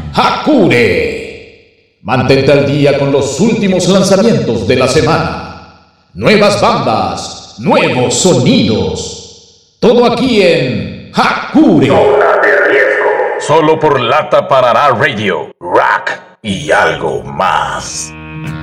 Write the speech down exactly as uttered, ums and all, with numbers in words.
Hakure. Mantente al día con los últimos lanzamientos de la semana. Nuevas bandas, nuevos sonidos. Todo aquí en Hakure. Zona de riesgo. Solo por Lata Parará Radio, Rock y algo más.